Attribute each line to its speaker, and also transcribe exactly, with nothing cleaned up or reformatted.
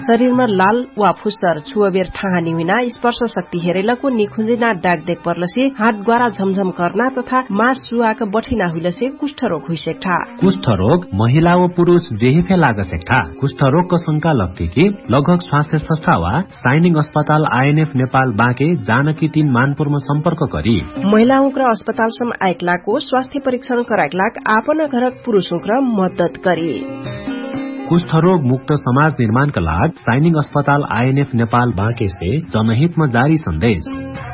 Speaker 1: शरीरमा लाल वा फुस्तर छुअबेर ठाहा निहुना स्पर्श शक्ति हेरेलको निखुंजिना डाक देख पर्लसे हात ग्वारा झमझम करना तथा मास सुआक बठिना हुइलसे कुष्ठ रोग हुइसेक्ठा।
Speaker 2: कुष्ठ रोग महिला व पुरुष जेही फे लाग सेक्ठा। कुष्ठ रोगको शंका लगती कि लगभग स्वास्थ्य संस्था वा साइनिङ अस्पताल आईएनएफ नेपाल बाँके जानकी तीन मानपुरमा सम्पर्क गरी
Speaker 1: महिलाओं र अस्पतालसम्म आएकलाको स्वास्थ्य परीक्षण कराएकलाक आपन घरक पुरुषों र मद्दत गरी।
Speaker 2: कुष्ठ रोग मुक्त समाज निर्माण का लाग साइनिङ अस्पताल आईएनएफ नेपाल बाँके से जनहित में जारी संदेश।